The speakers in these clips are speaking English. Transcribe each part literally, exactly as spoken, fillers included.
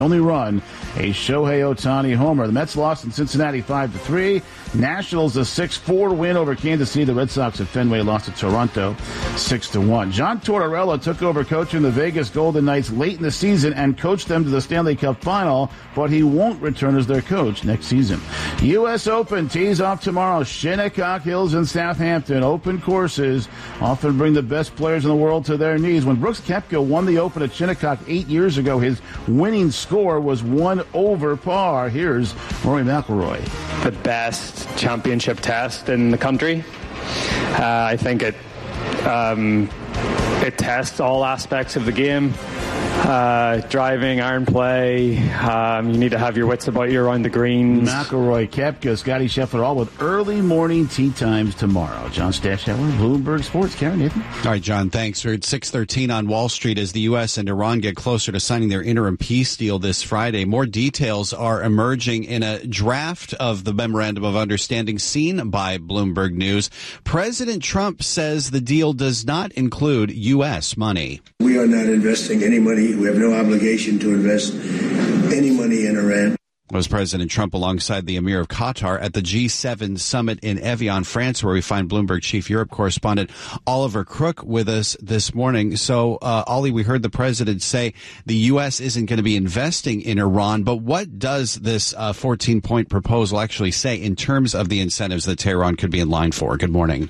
only run a Shohei Ohtani homer. The Mets lost in Cincinnati five to three. Nationals a six four win over Kansas City. The Red Sox at Fenway lost to Toronto six to one. John Tortorella took over coaching the Vegas Golden Knights late in the season and coached them to the Stanley Cup final, but he won't return as their coach next season. U S Open tees off tomorrow. Shinnecock Hills in Southampton. Open courses often bring the best players in the world to their knees. When Brooks Koepka won the Open at Shinnecock eight years ago, his winning score was one over par. Here's Rory McIlroy. The best championship test in the country. Uh, I think it um, it tests all aspects of the game. Uh, driving, iron play. Um, you need to have your wits about you around the greens. McIlroy, Koepka, Scotty Scheffler, all with early morning tee times tomorrow. John Stashauer, Bloomberg Sports. Karen, Nathan. All right, John, thanks. We're at six thirteen on Wall Street as the U S and Iran get closer to signing their interim peace deal this Friday. More details are emerging in a draft of the Memorandum of Understanding seen by Bloomberg News. President Trump says the deal does not include U S money. We are not investing any money. We have no obligation to invest any money in Iran. Was President Trump alongside the Emir of Qatar at the G seven summit in Evian, France, where we find Bloomberg Chief Europe correspondent Oliver Crook with us this morning. So, uh, Ollie, we heard the president say the U S isn't going to be investing in Iran, but what does this uh, fourteen-point proposal actually say in terms of the incentives that Tehran could be in line for? Good morning.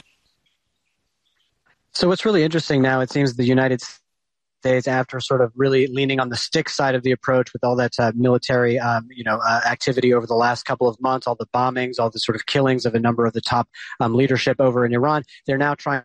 So what's really interesting now, it seems the United States States, after sort of really leaning on the stick side of the approach with all that uh, military, um, you know, uh, activity over the last couple of months, all the bombings, all the sort of killings of a number of the top um, leadership over in Iran, they're now trying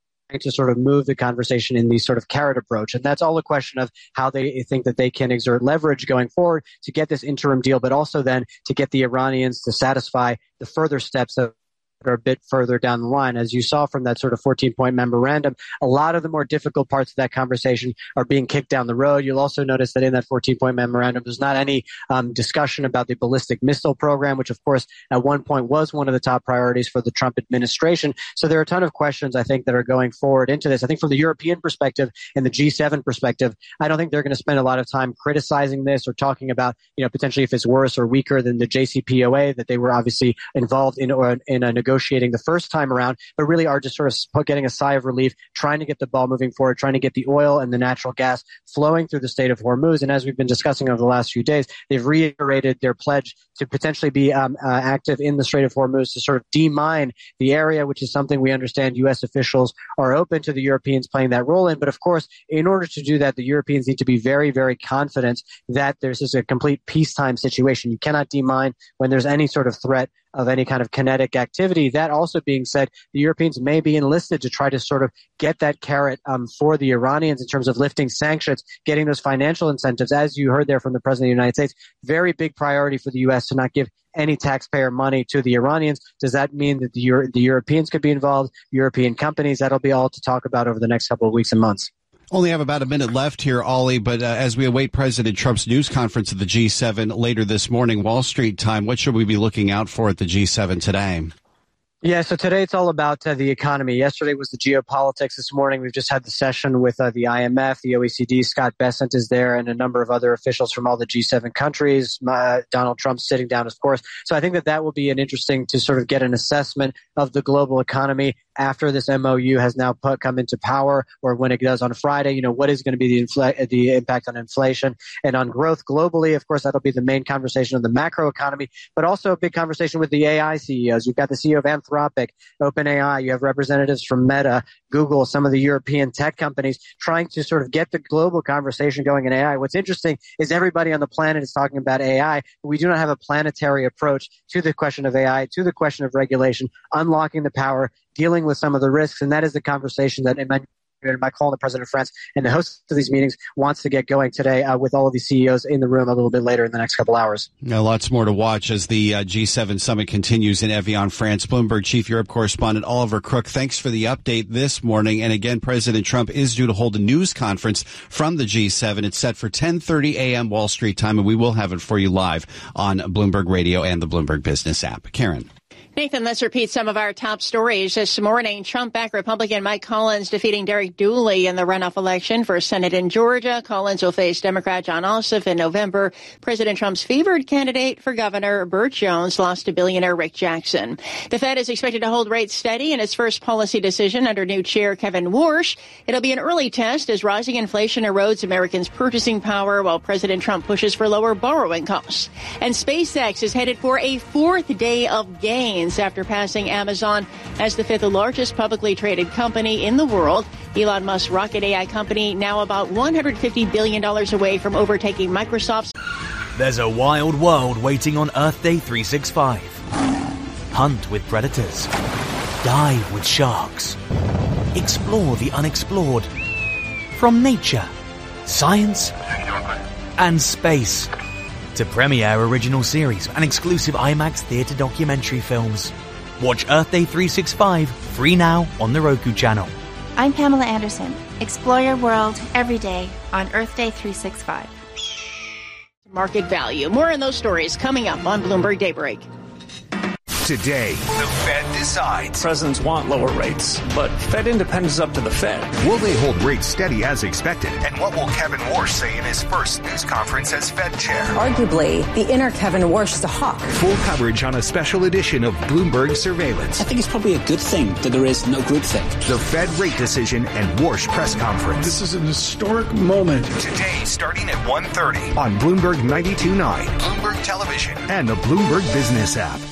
to sort of move the conversation in the sort of carrot approach. And that's all a question of how they think that they can exert leverage going forward to get this interim deal, but also then to get the Iranians to satisfy the further steps of are a bit further down the line. As you saw from that sort of fourteen-point memorandum, a lot of the more difficult parts of that conversation are being kicked down the road. You'll also notice that in that fourteen-point memorandum, there's not any um, discussion about the ballistic missile program, which, of course, at one point was one of the top priorities for the Trump administration. So there are a ton of questions, I think, that are going forward into this. I think from the European perspective and the G seven perspective, I don't think they're going to spend a lot of time criticizing this or talking about, you know, potentially if it's worse or weaker than the J C P O A that they were obviously involved in or in a negotiation negotiating the first time around, but really are just sort of getting a sigh of relief, trying to get the ball moving forward, trying to get the oil and the natural gas flowing through the state of Hormuz. And as we've been discussing over the last few days, they've reiterated their pledge to potentially be um, uh, active in the Strait of Hormuz to sort of demine the area, which is something we understand U S officials are open to the Europeans playing that role in. But of course, in order to do that, the Europeans need to be very, very confident that there's just a complete peacetime situation. You cannot demine when there's any sort of threat of any kind of kinetic activity. That also being said, the Europeans may be enlisted to try to sort of get that carrot um, for the Iranians in terms of lifting sanctions, getting those financial incentives. As you heard there from the President of the United States, very big priority for the U S to not give any taxpayer money to the Iranians. Does that mean that the, Euro- the Europeans could be involved, European companies? That'll be all to talk about over the next couple of weeks and months. Only have about a minute left here, Ollie, but uh, as we await President Trump's news conference at the G seven later this morning, Wall Street time, what should we be looking out for at the G seven today? Yeah, so today it's all about uh, the economy. Yesterday was the geopolitics. This morning we've just had the session with uh, the I M F, the O E C D. Scott Bessent is there and a number of other officials from all the G seven countries. Uh, Donald Trump sitting down, of course. So I think that that will be an interesting to sort of get an assessment of the global economy after this M O U has now put, come into power, or when it does on Friday. You know, what is going to be the infl- the impact on inflation and on growth globally? Of course, that'll be the main conversation of the macro economy, but also a big conversation with the A I C E Os. You've got the C E O of Anthropic, OpenAI. You have representatives from Meta, Google, some of the European tech companies trying to sort of get the global conversation going in A I. What's interesting is everybody on the planet is talking about A I, but we do not have a planetary approach to the question of A I, to the question of regulation, unlocking the power, dealing with some of the risks, and that is the conversation that Emmanuel Macron, the president of France, and the host of these meetings wants to get going today uh, with all of these C E Os in the room a little bit later in the next couple hours. Now, lots more to watch as the uh, G seven summit continues in Evian, France. Bloomberg Chief Europe correspondent Oliver Crook, thanks for the update this morning. And again, President Trump is due to hold a news conference from the G seven. It's set for ten thirty a.m. Wall Street time, and we will have it for you live on Bloomberg Radio and the Bloomberg Business app. Karen. Nathan, let's repeat some of our top stories this morning. Trump-backed Republican Mike Collins defeating Derek Dooley in the runoff election for Senate in Georgia. Collins will face Democrat John Ossoff in November. President Trump's favored candidate for governor, Burt Jones, lost to billionaire Rick Jackson. The Fed is expected to hold rates steady in its first policy decision under new chair Kevin Warsh. It'll be an early test as rising inflation erodes Americans' purchasing power while President Trump pushes for lower borrowing costs. And SpaceX is headed for a fourth day of gains after passing Amazon as the fifth largest publicly traded company in the world. Elon Musk's rocket A I company now about one hundred fifty billion dollars away from overtaking Microsoft's. There's a wild world waiting on Earth Day three sixty-five. Hunt with predators. Dive with sharks. Explore the unexplored. From nature, science, and space. To premiere original series and exclusive IMAX theatre documentary films. Watch Earth Day three sixty-five free now on the Roku channel. I'm Pamela Anderson. Explore your world every day on Earth Day three sixty-five. Market value. More on those stories coming up on Bloomberg Daybreak. Today, the Fed decides. Presidents want lower rates, but Fed independence is up to the Fed. Will they hold rates steady as expected? And what will Kevin Warsh say in his first news conference as Fed chair? Arguably, the inner Kevin Warsh is a hawk. Full coverage on a special edition of Bloomberg Surveillance. I think it's probably a good thing that there is no groupthink. The Fed rate decision and Warsh press conference. This is an historic moment. Today, starting at one thirty on Bloomberg ninety-two point nine, Bloomberg Television, and the Bloomberg Business app.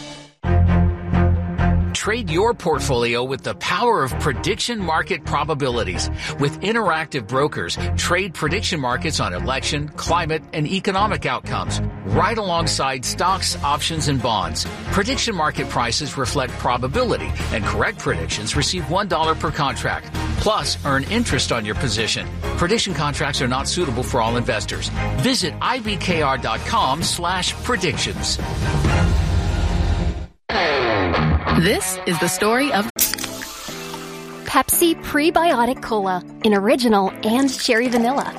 Trade your portfolio with the power of prediction market probabilities. With Interactive Brokers, trade prediction markets on election, climate, and economic outcomes, right alongside stocks, options, and bonds. Prediction market prices reflect probability, and correct predictions receive one dollar per contract. Plus, earn interest on your position. Prediction contracts are not suitable for all investors. Visit ibkr.com slash predictions. This is the story of Pepsi Prebiotic Cola in original and cherry vanilla.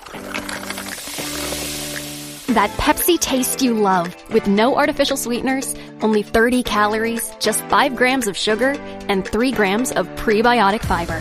That Pepsi taste you love with no artificial sweeteners, only thirty calories, just five grams of sugar, and three grams of prebiotic fiber.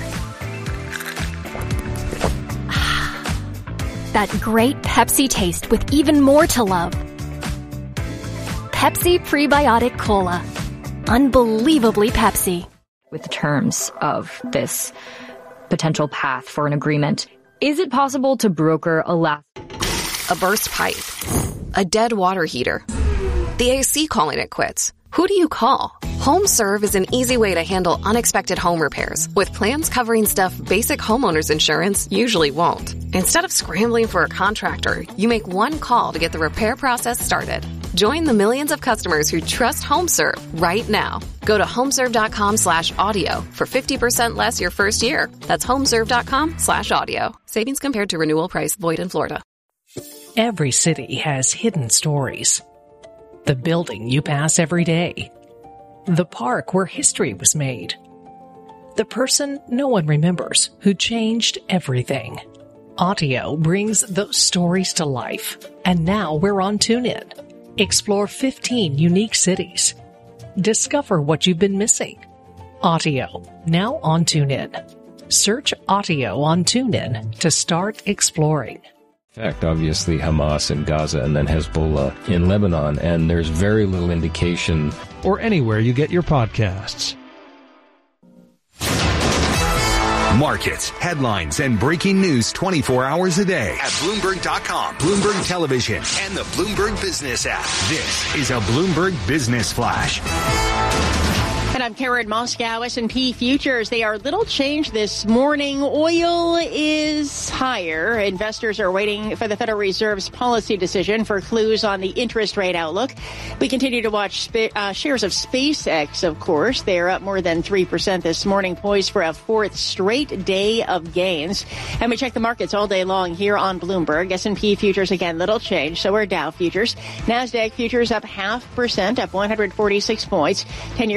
That great Pepsi taste with even more to love. Pepsi Prebiotic Cola. Unbelievably Pepsi. With the terms of this potential path for an agreement, is it possible to broker a last... A burst pipe. A dead water heater. The A C calling it quits. Who do you call? HomeServe is an easy way to handle unexpected home repairs with plans covering stuff basic homeowners insurance usually won't. Instead of scrambling for a contractor, you make one call to get the repair process started. Join the millions of customers who trust HomeServe right now. Go to homeserve.com slash audio for fifty percent less your first year. That's homeserve.com slash audio. Savings compared to renewal price void in Florida. Every city has hidden stories. The building you pass every day. The park where history was made. The person no one remembers who changed everything. Audio brings those stories to life. And now we're on TuneIn. Explore fifteen unique cities. Discover what you've been missing. Audio, now on TuneIn. Search Audio on TuneIn to start exploring. In fact, obviously Hamas in Gaza and then Hezbollah in Lebanon, and there's very little indication. Or anywhere you get your podcasts. Markets, headlines, and breaking news twenty-four hours a day at Bloomberg dot com, Bloomberg Television, and the Bloomberg Business app. This is a Bloomberg Business Flash. And I'm Karen Moscow. S and P futures, they are little changed this morning. Oil is higher. Investors are waiting for the Federal Reserve's policy decision for clues on the interest rate outlook. We continue to watch sp- uh, shares of SpaceX, of course. They are up more than three percent this morning, poised for a fourth straight day of gains. And we check the markets all day long here on Bloomberg. S and P futures, again, little change. So are Dow futures. NASDAQ futures up half percent, up one hundred forty-six points. ten-year Treasury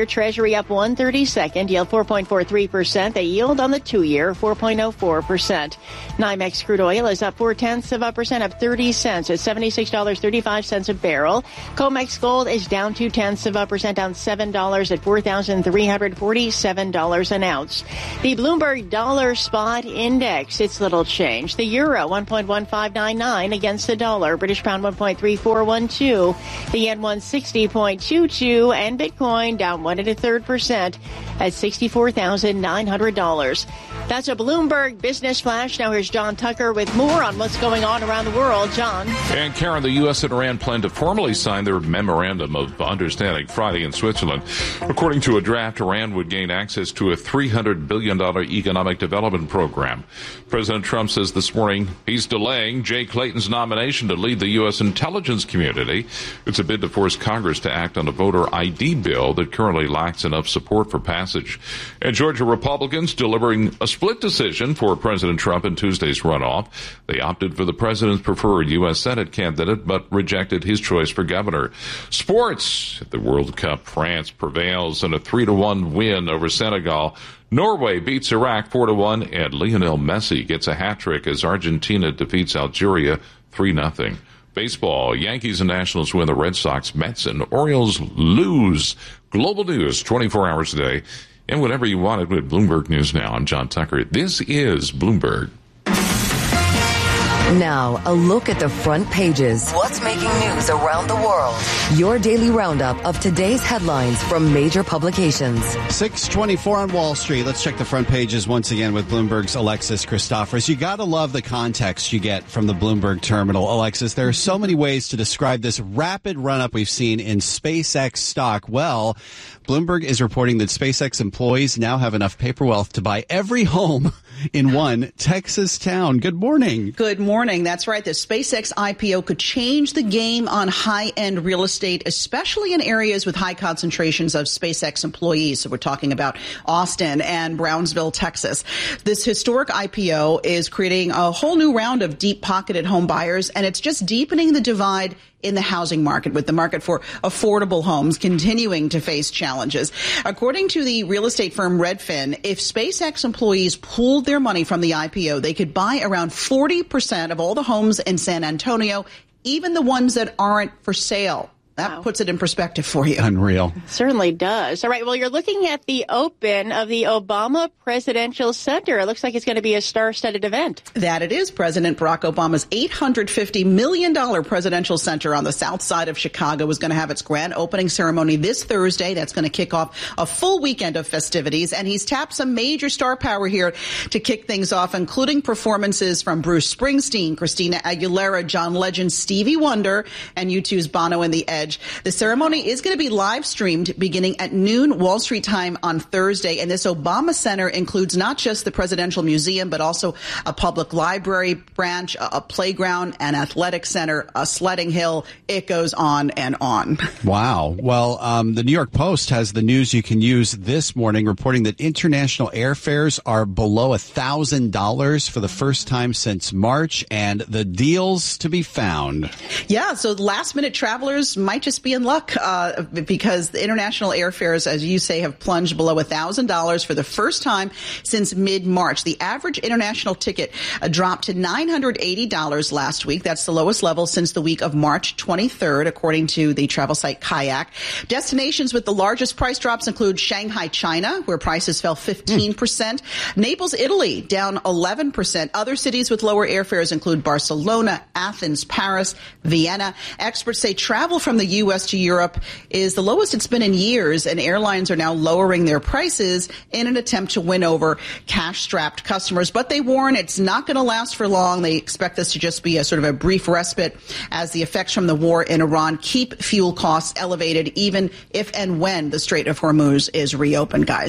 Treasury up one thirty-second, yield four point four three percent. The yield on the two-year, four point oh four percent. NYMEX crude oil is up four-tenths of a percent, up thirty cents at seventy-six dollars and thirty-five cents a barrel. COMEX gold is down two-tenths of a percent, down seven dollars at four thousand three hundred forty-seven dollars an ounce. The Bloomberg Dollar Spot Index, it's little change. The euro, one point one five nine nine against the dollar. British pound, one point three four one two. The yen, one sixty point two two. And Bitcoin down one and a third percent at sixty-four thousand nine hundred dollars. That's a Bloomberg Business Flash. Now here's John Tucker with more on what's going on around the world. John. And Karen, the U S and Iran plan to formally sign their memorandum of understanding Friday in Switzerland. According to a draft, Iran would gain access to a three hundred billion dollars economic development program. President Trump says this morning he's delaying Jay Clayton's nomination to lead the U S intelligence community. It's a bid to force Congress to act on a voter I D bill that currently lacks enough support for passage. And Georgia Republicans delivering a split decision for President Trump in Tuesday's runoff. They opted for the president's preferred U S Senate candidate, but rejected his choice for governor. Sports. At the World Cup, France prevails in a three to one win over Senegal. Norway beats Iraq four to one, and Lionel Messi gets a hat-trick as Argentina defeats Algeria three nothing. Baseball, Yankees and Nationals win, the Red Sox, Mets, and Orioles lose. Global news, twenty-four hours a day. And whatever you wanted with Bloomberg News Now. I'm John Tucker. This is Bloomberg. Now, a look at the front pages. What's making news around the world? Your daily roundup of today's headlines from major publications. six twenty-four on Wall Street. Let's check the front pages once again with Bloomberg's Alexis Christoforous. You got to love the context you get from the Bloomberg terminal. Alexis, there are so many ways to describe this rapid run-up we've seen in SpaceX stock. Well, Bloomberg is reporting that SpaceX employees now have enough paper wealth to buy every home in one Texas town. Good morning. Good morning. That's right. The SpaceX I P O could change the game on high-end real estate, especially in areas with high concentrations of SpaceX employees. So we're talking about Austin and Brownsville, Texas. This historic I P O is creating a whole new round of deep-pocketed home buyers, and it's just deepening the divide in the housing market, with the market for affordable homes continuing to face challenges. According to the real estate firm Redfin, if SpaceX employees pooled their money from the I P O, they could buy around forty percent of all the homes in San Antonio, even the ones that aren't for sale. That wow. puts it in perspective for you. Unreal. Certainly does. All right. Well, you're looking at the open of the Obama Presidential Center. It looks like it's going to be a star-studded event. That it is. President Barack Obama's eight hundred fifty million dollars presidential center on the south side of Chicago is going to have its grand opening ceremony this Thursday. That's going to kick off a full weekend of festivities. And he's tapped some major star power here to kick things off, including performances from Bruce Springsteen, Christina Aguilera, John Legend, Stevie Wonder, and U two's Bono and the Edge. The ceremony is going to be live streamed beginning at noon Wall Street time on Thursday. And this Obama Center includes not just the Presidential Museum, but also a public library branch, a playground, an athletic center, a sledding hill. It goes on and on. Wow. Well, um, the New York Post has the news you can use this morning, reporting that international airfares are below one thousand dollars for the first time since March, and the deals to be found. Yeah, so last minute travelers might just be in luck uh, because the international airfares, as you say, have plunged below one thousand dollars for the first time since mid-March. The average international ticket uh, dropped to nine hundred eighty dollars last week. That's the lowest level since the week of March twenty-third, according to the travel site Kayak. Destinations with the largest price drops include Shanghai, China, where prices fell fifteen percent. Mm. Naples, Italy, down eleven percent. Other cities with lower airfares include Barcelona, Athens, Paris, Vienna. Experts say travel from the U S to Europe is the lowest it's been in years, and airlines are now lowering their prices in an attempt to win over cash-strapped customers. But they warn it's not going to last for long. They expect this to just be a sort of a brief respite as the effects from the war in Iran keep fuel costs elevated, even if and when the Strait of Hormuz is reopened, guys.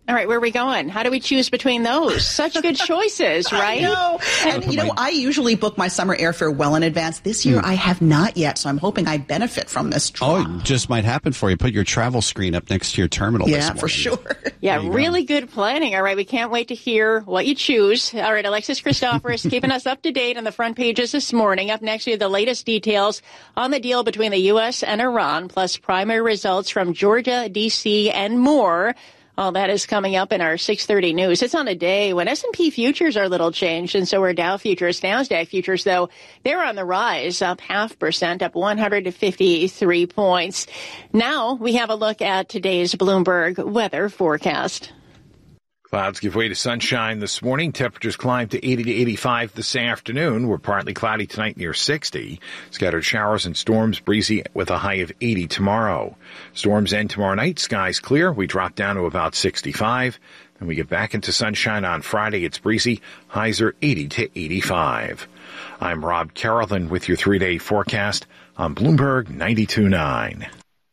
All right, where are we going? How do we choose between those? Such good choices, right? I know. And, you know, I usually book my summer airfare well in advance. This year, mm. I have not yet, so I'm hoping I benefit from this draw. Oh, it just might happen for you. Put your travel screen up next to your terminal yeah, this morning. For sure. Yeah, really go. good planning. All right, we can't wait to hear what you choose. All right, Alexis Christoforous keeping us up to date on the front pages this morning. Up next, we have the latest details on the deal between the U S and Iran, plus primary results from Georgia, D C, and more. All that is coming up in our six thirty news. It's on a day when S and P futures are a little changed, and so are Dow futures. NASDAQ futures, though, they're on the rise, up half percent, up one hundred fifty-three points. Now we have a look at today's Bloomberg weather forecast. Clouds give way to sunshine this morning. Temperatures climb to eighty to eighty-five this afternoon. We're partly cloudy tonight near sixty. Scattered showers and storms, breezy with a high of eighty tomorrow. Storms end tomorrow night. Skies clear. We drop down to about sixty-five. Then we get back into sunshine on Friday. It's breezy. Highs are eighty to eighty-five. I'm Rob Carolyn with your three-day forecast on Bloomberg ninety-two point nine.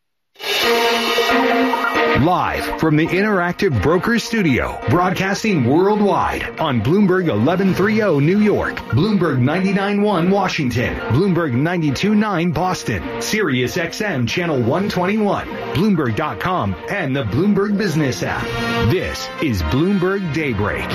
Live from the Interactive Brokers Studio, broadcasting worldwide on Bloomberg eleven thirty New York, Bloomberg ninety-nine point one Washington, Bloomberg ninety-two point nine Boston, Sirius X M Channel one twenty-one, Bloomberg dot com, and the Bloomberg Business app. This is Bloomberg Daybreak.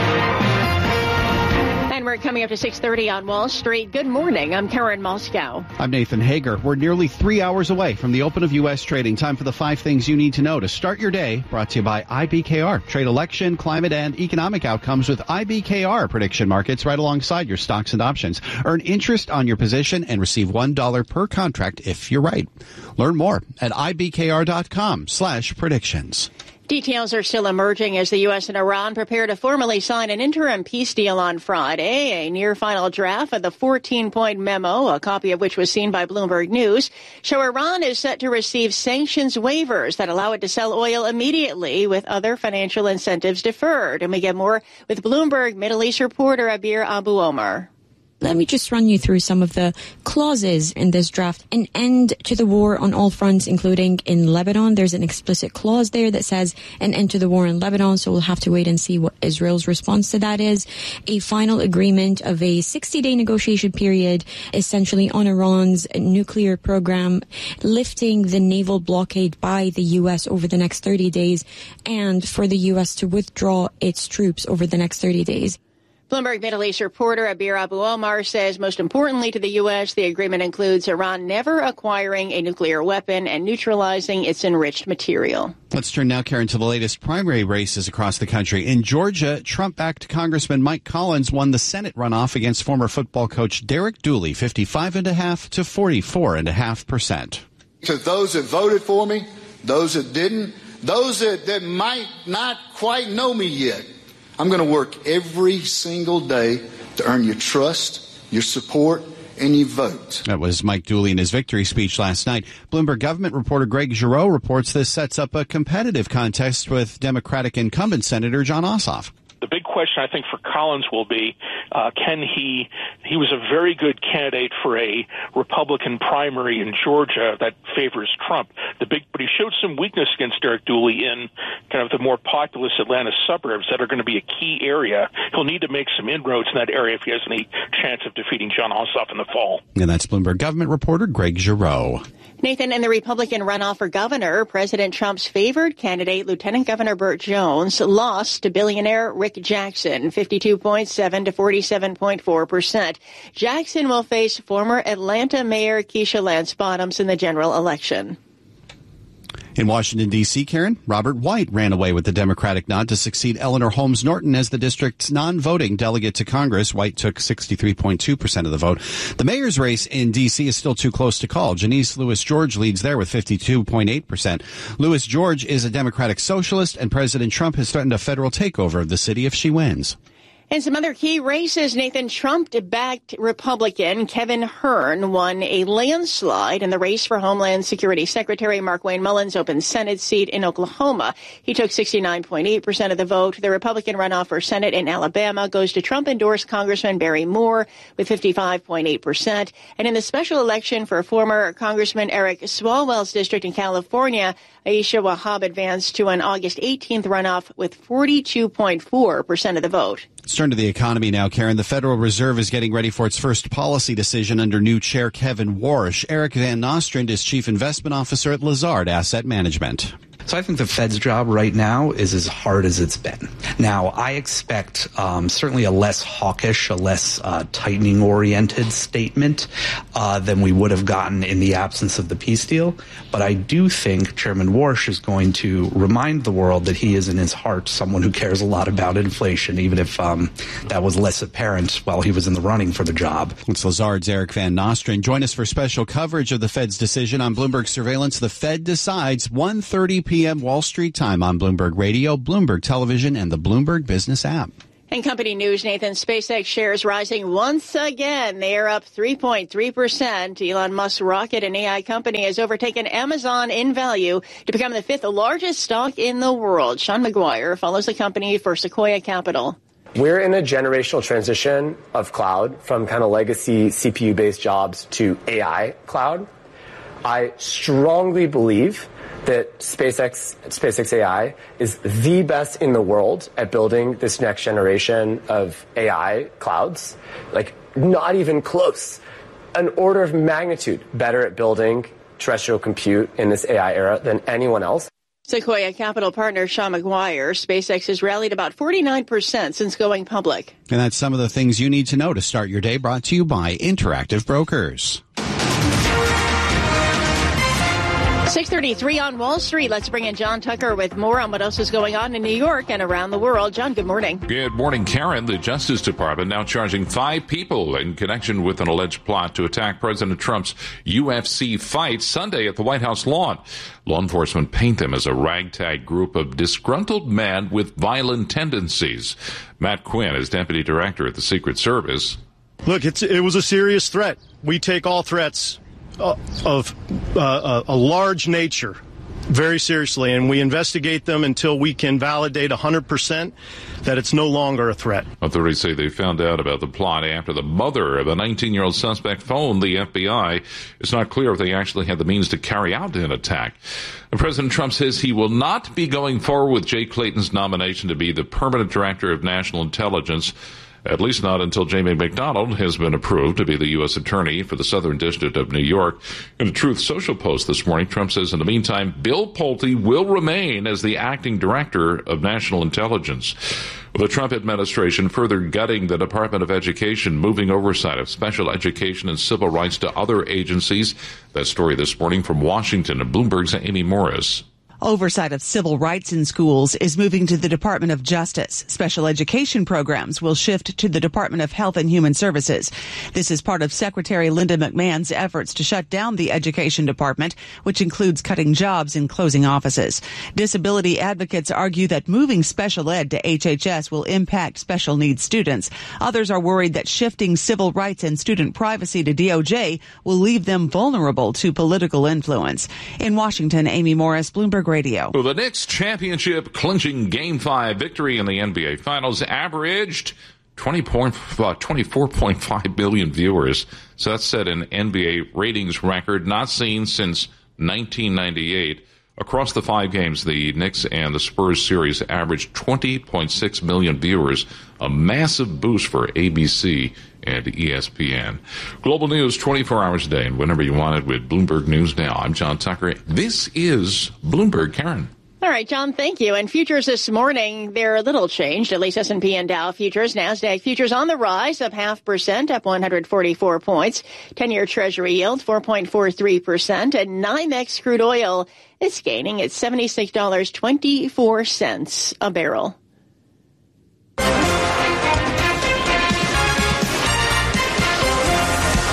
And we're coming up to six thirty on Wall Street. Good morning. I'm Karen Moscow. I'm Nathan Hager. We're nearly three hours away from the open of U S trading. Time for the five things you need to know to start your day. Brought to you by I B K R. Trade election, climate, and economic outcomes with I B K R prediction markets right alongside your stocks and options. Earn interest on your position and receive one dollar per contract if you're right. Learn more at I B K R dot com slash predictions. Details are still emerging as the U S and Iran prepare to formally sign an interim peace deal on Friday. A near-final draft of the fourteen-point memo, a copy of which was seen by Bloomberg News, show Iran is set to receive sanctions waivers that allow it to sell oil immediately with other financial incentives deferred. And we get more with Bloomberg Middle East reporter Abir Abu Omar. Let me just run you through some of the clauses in this draft. An end to the war on all fronts, including in Lebanon. There's an explicit clause there that says an end to the war in Lebanon, so we'll have to wait and see what Israel's response to that is. A final agreement of a sixty-day negotiation period, essentially on Iran's nuclear program, lifting the naval blockade by the U S over the next thirty days, and for the U S to withdraw its troops over the next thirty days. Bloomberg Middle East reporter Abir Abu Omar says most importantly to the U S, the agreement includes Iran never acquiring a nuclear weapon and neutralizing its enriched material. Let's turn now, Karen, to the latest primary races across the country. In Georgia, Trump-backed Congressman Mike Collins won the Senate runoff against former football coach Derek Dooley, fifty-five point five to forty-four point five percent. To those that voted for me, those that didn't, those that, that might not quite know me yet, I'm going to work every single day to earn your trust, your support, and your vote. That was Mike Dooley in his victory speech last night. Bloomberg government reporter Greg Giroux reports this sets up a competitive contest with Democratic incumbent Senator Jon Ossoff. The big question, I think, for Collins will be, uh, can he, he was a very good candidate for a Republican primary in Georgia that favors Trump. The big, but he showed some weakness against Derek Dooley in kind of the more populous Atlanta suburbs that are going to be a key area. He'll need to make some inroads in that area if he has any chance of defeating Jon Ossoff in the fall. And that's Bloomberg government reporter Greg Giroux. Nathan, in the Republican runoff for governor, President Trump's favored candidate, Lieutenant Governor Burt Jones, lost to billionaire Rick Jackson, fifty-two point seven to forty-seven point four percent. Jackson will face former Atlanta Mayor Keisha Lance Bottoms in the general election. In Washington, D C, Karen, Robert White ran away with the Democratic nod to succeed Eleanor Holmes Norton as the district's non-voting delegate to Congress. White took sixty-three point two percent of the vote. The mayor's race in D C is still too close to call. Janice Lewis George leads there with fifty-two point eight percent. Lewis George is a Democratic socialist, and President Trump has threatened a federal takeover of the city if she wins. In some other key races, Nathan Trump-backed Republican Kevin Hern won a landslide in the race for Homeland Security Secretary Markwayne Mullins' open Senate seat in Oklahoma. He took sixty-nine point eight percent of the vote. The Republican runoff for Senate in Alabama goes to Trump-endorsed Congressman Barry Moore with fifty-five point eight percent. And in the special election for former Congressman Eric Swalwell's district in California, Aisha Wahab advanced to an August eighteenth runoff with forty-two point four percent of the vote. Let's turn to the economy now, Karen. The Federal Reserve is getting ready for its first policy decision under new Chair Kevin Warsh. Eric Van Nostrand is Chief Investment Officer at Lazard Asset Management. So I think the Fed's job right now is as hard as it's been. Now, I expect um, certainly a less hawkish, a less uh, tightening-oriented statement uh, than we would have gotten in the absence of the peace deal. But I do think Chairman Warsh is going to remind the world that he is in his heart someone who cares a lot about inflation, even if um, that was less apparent while he was in the running for the job. It's Lazard's Eric Van Nostrand. Join us for special coverage of the Fed's decision on Bloomberg Surveillance. The Fed decides one thirty p.m. Wall Street time on Bloomberg Radio, Bloomberg Television, and the Bloomberg Business app. In company news, Nathan, SpaceX shares rising once again. They are up three point three percent. Elon Musk's rocket and A I company has overtaken Amazon in value to become the fifth largest stock in the world. Sean McGuire follows the company for Sequoia Capital. We're in a generational transition of cloud from kind of legacy C P U-based jobs to A I cloud. I strongly believe that SpaceX, SpaceX A I is the best in the world at building this next generation of A I clouds. Like, not even close. An order of magnitude better at building terrestrial compute in this A I era than anyone else. Sequoia Capital partner Sean McGuire. SpaceX has rallied about forty-nine percent since going public. And that's some of the things you need to know to start your day, brought to you by Interactive Brokers. six thirty-three on Wall Street. Let's bring in John Tucker with more on what else is going on in New York and around the world. John, good morning. Good morning, Karen. The Justice Department now charging five people in connection with an alleged plot to attack President Trump's U F C fight Sunday at the White House lawn. Law enforcement paint them as a ragtag group of disgruntled men with violent tendencies. Matt Quinn is deputy director at the Secret Service. Look, it's, it was a serious threat. We take all threats of uh, a large nature very seriously, and we investigate them until we can validate one hundred percent that it's no longer a threat. Authorities say they found out about the plot after the mother of a nineteen-year-old suspect phoned the F B I. It's not clear if they actually had the means to carry out an attack. And President Trump says he will not be going forward with Jay Clayton's nomination to be the permanent director of national intelligence, at least not until Jamie McDonald has been approved to be the U S attorney for the Southern District of New York. In a Truth Social post this morning, Trump says in the meantime, Bill Pulte will remain as the acting director of national intelligence. The Trump administration further gutting the Department of Education, moving oversight of special education and civil rights to other agencies. That story this morning from Washington and Bloomberg's Amy Morris. Oversight of civil rights in schools is moving to the Department of Justice. Special education programs will shift to the Department of Health and Human Services. This is part of Secretary Linda McMahon's efforts to shut down the Education Department, which includes cutting jobs and closing offices. Disability advocates argue that moving special ed to H H S will impact special needs students. Others are worried that shifting civil rights and student privacy to D O J will leave them vulnerable to political influence. In Washington, Amy Morris, Bloomberg Radio. Well, the Knicks championship clinching Game five victory in the N B A Finals averaged twenty point, uh, twenty-four point five million viewers. So that set an N B A ratings record not seen since nineteen ninety-eight. Across the five games, the Knicks and the Spurs series averaged twenty point six million viewers, a massive boost for A B C and E S P N. Global news twenty-four hours a day and whenever you want it with Bloomberg News Now. I'm John Tucker. This is Bloomberg. Karen. All right, John, thank you. And futures this morning, they're a little changed, at least S and P and Dow futures. NASDAQ futures on the rise, up half percent, up one hundred forty-four points. ten-year Treasury yield, four point four three percent. And NYMEX crude oil is gaining at seventy-six dollars and twenty-four cents a barrel.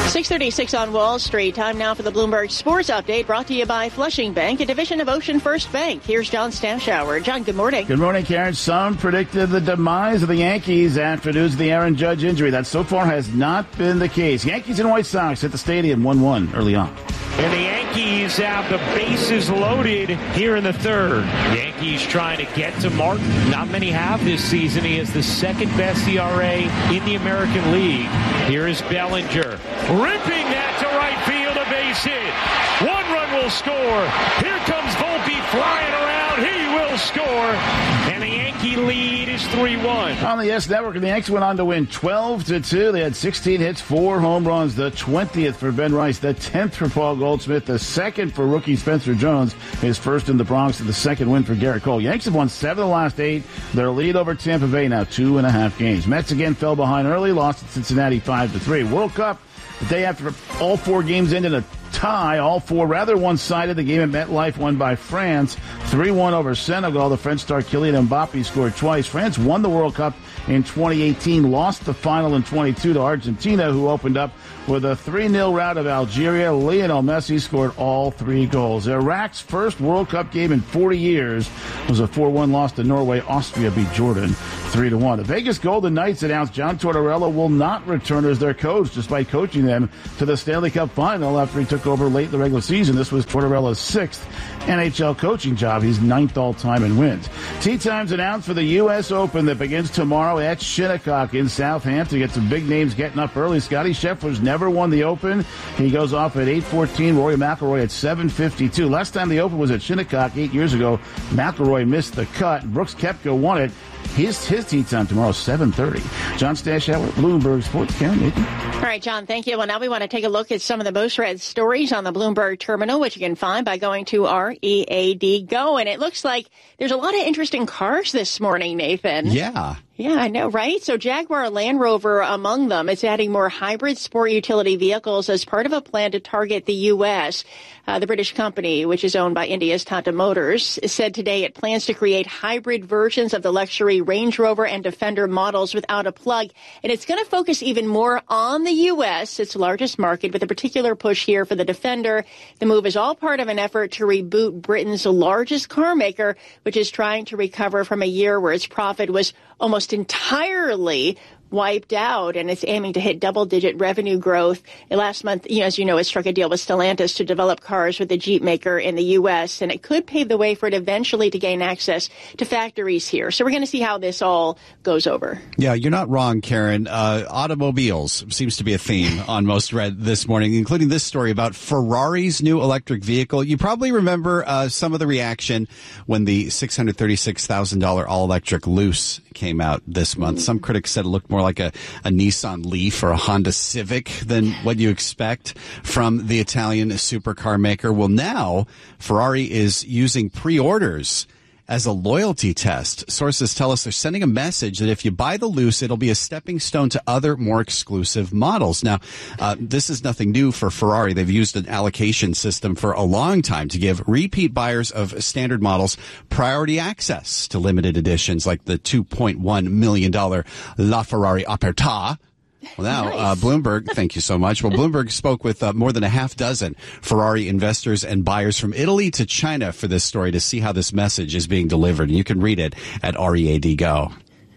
six thirty-six on Wall Street. Time now for the Bloomberg Sports Update, brought to you by Flushing Bank, a division of Ocean First Bank. Here's John Stamshower. John, good morning. Good morning, Karen. Some predicted the demise of the Yankees after news of the Aaron Judge injury. That so far has not been the case. Yankees and White Sox at the stadium one one early on. And the Yankees have the bases loaded here in the third. Yankees trying to get to Martin. Not many have this season. He has the second best E R A in the American League. Here is Bellinger. Ripping that to right field, a base hit. One run will score. Here comes Volpe flying around. He will score. And the Yankee lead is three one. On the Yes Network, the Yankees went on to win twelve to two. They had sixteen hits, four home runs, the twentieth for Ben Rice, the tenth for Paul Goldschmidt, the second for rookie Spencer Jones, his first in the Bronx, and the second win for Garrett Cole. Yankees have won seven of the last eight. Their lead over Tampa Bay now two and a half games. Mets again fell behind early, lost at Cincinnati five to three. World Cup, the day after all four games ended a tie, all four rather one-sided. The game at MetLife won by France, three one over Senegal. The French star Kylian Mbappe scored twice. France won the World Cup in twenty eighteen, lost the final in twenty-two to Argentina, who opened up with a three nil rout of Algeria. Lionel Messi scored all three goals. Iraq's first World Cup game in forty years was a four one loss to Norway. Austria beat Jordan three to one. The Vegas Golden Knights announced John Tortorella will not return as their coach, despite coaching them to the Stanley Cup final after he took over late in the regular season. This was Tortorella's sixth N H L coaching job. He's ninth all-time in wins. Tee times announced for the U S Open that begins tomorrow at Shinnecock in Southampton. Get some big names getting up early. Scottie Scheffler's never won the Open. He goes off at eight fourteen. Rory McIlroy at seven fifty-two. Last time the Open was at Shinnecock eight years ago, McIlroy missed the cut. Brooks Koepka won it. His his tee time tomorrow, seven thirty. John Stashower, Bloomberg Sports. Karen, Nathan. All right, John, thank you. Well, now we want to take a look at some of the most read stories on the Bloomberg terminal, which you can find by going to R E A D Go. And it looks like there's a lot of interesting cars this morning, Nathan. Yeah. Yeah, I know, right? So Jaguar Land Rover among them. It's adding more hybrid sport utility vehicles as part of a plan to target the U S. Uh, the British company, which is owned by India's Tata Motors, said today it plans to create hybrid versions of the luxury Range Rover and Defender models without a plug. And it's going to focus even more on the U S, its largest market, with a particular push here for the Defender. The move is all part of an effort to reboot Britain's largest car maker, which is trying to recover from a year where its profit was almost entirely wiped out, and it's aiming to hit double-digit revenue growth. And last month, you know, as you know, it struck a deal with Stellantis to develop cars with the Jeep maker in the U S, and it could pave the way for it eventually to gain access to factories here. So we're going to see how this all goes over. Yeah, you're not wrong, Karen. Uh, automobiles seems to be a theme on Most Read this morning, including this story about Ferrari's new electric vehicle. You probably remember uh, some of the reaction when the six hundred thirty-six thousand dollars all-electric Luce came out this month. Some critics said it looked more like a, a Nissan Leaf or a Honda Civic than what you expect from the Italian supercar maker. Well, now Ferrari is using pre-orders as a loyalty test. Sources tell us they're sending a message that if you buy the Luce, it'll be a stepping stone to other more exclusive models. Now, uh, this is nothing new for Ferrari. They've used an allocation system for a long time to give repeat buyers of standard models priority access to limited editions like the two point one million dollars LaFerrari Aperta. Well, now, nice. uh, Bloomberg, thank you so much. Well, Bloomberg spoke with uh, more than a half dozen Ferrari investors and buyers from Italy to China for this story to see how this message is being delivered. And you can read it at R E A D Go.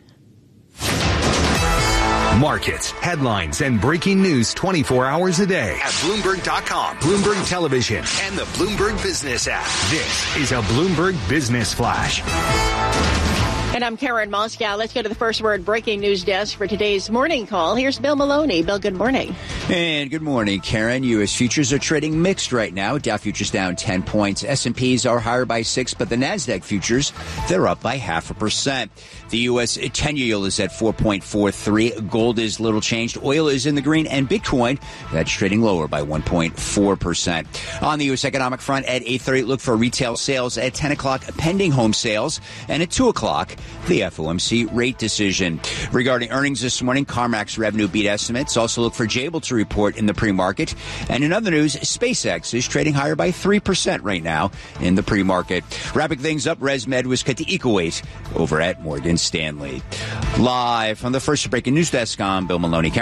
Markets, headlines, and breaking news twenty-four hours a day at Bloomberg dot com, Bloomberg Television, and the Bloomberg Business app. This is a Bloomberg Business Flash. And I'm Karen Moscow. Let's go to the First Word breaking news desk for today's morning call. Here's Bill Maloney. Bill, good morning. And good morning, Karen. U S futures are trading mixed right now. Dow futures down ten points. S and P's are higher by six, but the NASDAQ futures, they're up by half a percent. The U S ten-year yield is at four point four three. Gold is little changed. Oil is in the green. And Bitcoin, that's trading lower by one point four percent. On the U S economic front, at eight thirty, look for retail sales. At ten o'clock, pending home sales. And at two o'clock, the F O M C rate decision. Regarding earnings this morning, CarMax revenue beat estimates. Also look for Jabil to report in the pre-market. And in other news, SpaceX is trading higher by three percent right now in the pre-market. Wrapping things up, ResMed was cut to equal weight over at Morgan Stanley. Live from the First Breaking News Desk, I'm Bill Maloney. Karen?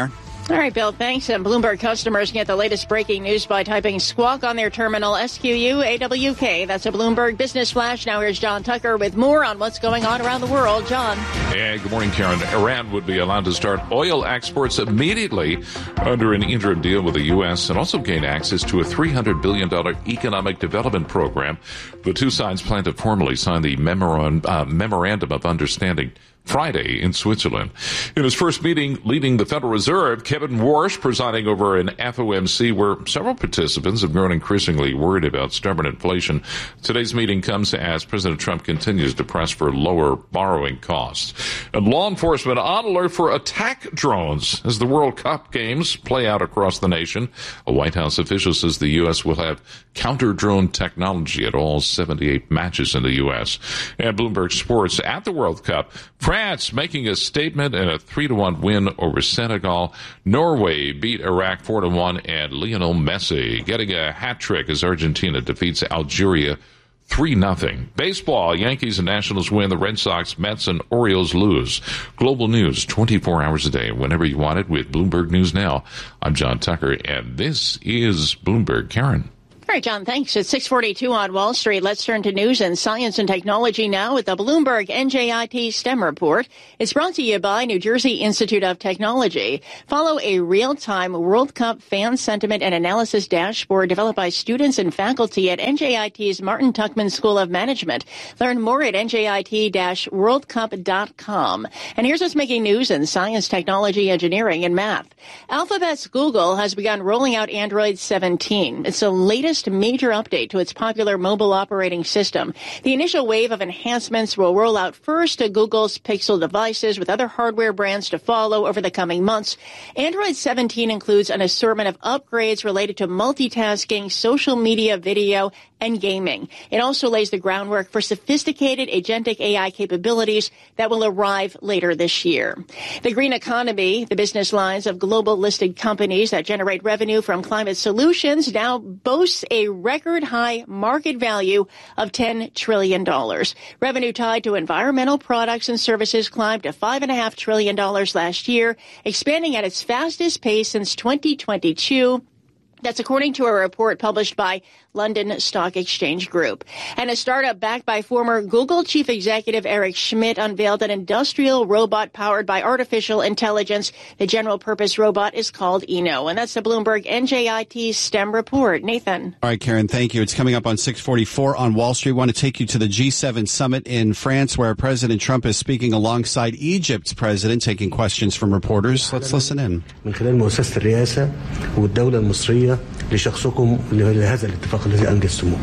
All right, Bill, thanks. And Bloomberg customers get the latest breaking news by typing squawk on their terminal, S Q U A W K. That's a Bloomberg Business Flash. Now here's John Tucker with more on what's going on around the world. John. Hey, good morning, Karen. Iran would be allowed to start oil exports immediately under an interim deal with the U S and also gain access to a three hundred billion dollars economic development program. The two sides plan to formally sign the memorandum, uh, memorandum of understanding Friday in Switzerland. In his first meeting leading the Federal Reserve, Kevin Warsh presiding over an F O M C where several participants have grown increasingly worried about stubborn inflation. Today's meeting comes as President Trump continues to press for lower borrowing costs. And law enforcement on alert for attack drones as the World Cup games play out across the nation. A White House official says the U S will have counter-drone technology at all seventy-eight matches in the U S. And Bloomberg Sports at the World Cup. France making a statement in a three to one win over Senegal. Norway beat Iraq four to one, and Lionel Messi getting a hat trick as Argentina defeats Algeria three nothing. Baseball, Yankees and Nationals win. The Red Sox, Mets, and Orioles lose. Global news twenty-four hours a day, whenever you want it, with Bloomberg News Now. I'm John Tucker, and this is Bloomberg. Karen. All right, John, thanks. It's six forty-two on Wall Street. Let's turn to news and science and technology now with the Bloomberg N J I T STEM report. It's brought to you by New Jersey Institute of Technology. Follow a real-time World Cup fan sentiment and analysis dashboard developed by students and faculty at N J I T's Martin Tuckman School of Management. Learn more at N J I T world cup dot com. And here's what's making news in science, technology, engineering, and math. Alphabet's Google has begun rolling out Android seventeen. It's the latest major update to its popular mobile operating system. The initial wave of enhancements will roll out first to Google's Pixel devices, with other hardware brands to follow over the coming months. Android seventeen includes an assortment of upgrades related to multitasking, social media, video, and gaming. It also lays the groundwork for sophisticated agentic A I capabilities that will arrive later this year. The green economy, the business lines of global listed companies that generate revenue from climate solutions, now boasts a record high market value of ten trillion dollars. Revenue tied to environmental products and services climbed to five point five trillion dollars last year, expanding at its fastest pace since twenty twenty-two. That's according to a report published by London Stock Exchange Group. And a startup backed by former Google chief executive Eric Schmidt unveiled an industrial robot powered by artificial intelligence. The general-purpose robot is called Eno. And that's the Bloomberg N J I T STEM report. Nathan. All right, Karen, thank you. It's coming up on six forty-four on Wall Street. I want to take you to the G seven summit in France, where President Trump is speaking alongside Egypt's president, taking questions from reporters. Let's listen in. من خلال مؤسسة الرئاسة والدولة المصرية لشخصكم لهذا الاتفاق الذي أنجزتموه.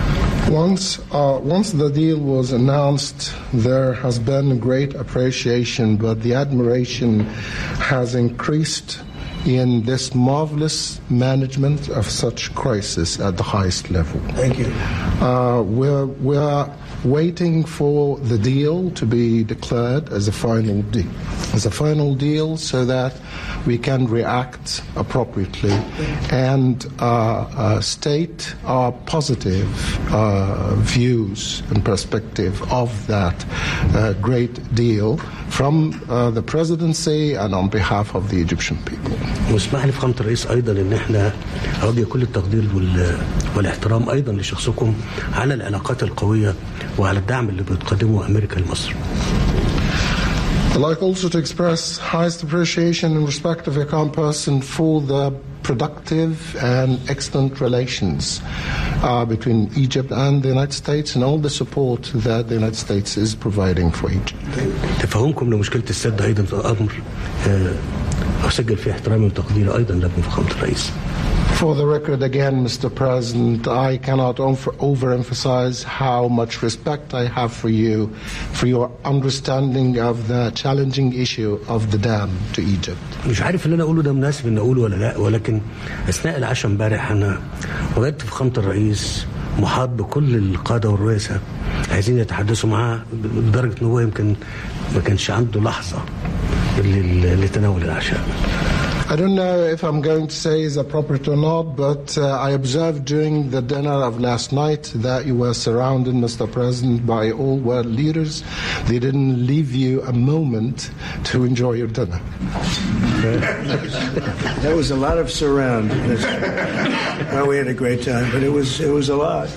Once, uh, once the deal was announced, there has been great appreciation, but the admiration has increased in this marvelous management of such crisis at the highest level. Thank you. Uh, we're, we're waiting for the deal to be declared as a final deal, as a final deal, so that we can react appropriately and uh, uh, state our positive uh, views and perspective of that uh, great deal from uh, the presidency and on behalf of the Egyptian people. واسمح لي فخامة الرئيس أيضا إن إحنا أوجه كل التقدير والاحترام أيضا لشخصكم على العلاقات القوية وعلى الدعم اللي بتقدمه أمريكا لمصر. I'd like also to express highest appreciation and respect of your calm person for the productive and excellent relations uh, between Egypt and the United States and all the support that the United States is providing for Egypt. تفهمكم لمشكلة السد أيضا أمر أسجل فيه احترامي وتقديري أيضا لكم فخامة الرئيس. For the record, again, Mister President, I cannot overemphasize how much respect I have for you, for your understanding of the challenging issue of the dam to Egypt. مش عارف اللي أنا أقوله ده مناسب إن أقوله ولا لا، ولكن أثناء العشاء امبارح أنا وجدت فخامة الرئيس محاط بكل القادة والرؤساء عايزين يتحدثوا معاه لدرجة إن هو يمكن ما كانش عنده لحظة لتناول العشاء. I don't know if I'm going to say is appropriate or not, but uh, I observed during the dinner of last night that you were surrounded, Mister President, by all world leaders. They didn't leave you a moment to enjoy your dinner. There was a lot of surround. Well, we had a great time, but it was it was a lot.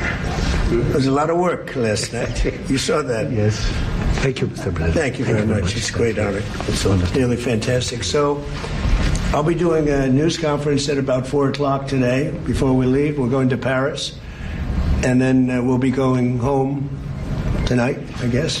It was a lot of work last night. You saw that. Yes. Thank you, Mister President. Thank you very Thank you much. much. It's a great honor. It's really fantastic. So I'll be doing a news conference at about four o'clock today. Before we leave, we're going to Paris. And then uh, we'll be going home tonight, I guess,